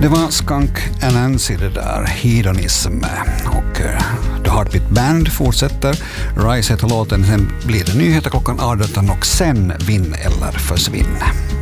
Det var Skunk Anansi det där, Hedonism. Och The Heartbeat Band fortsätter. Rise heter låten, sen blir det nyheter klockan 18 och sen Vinn eller försvinn.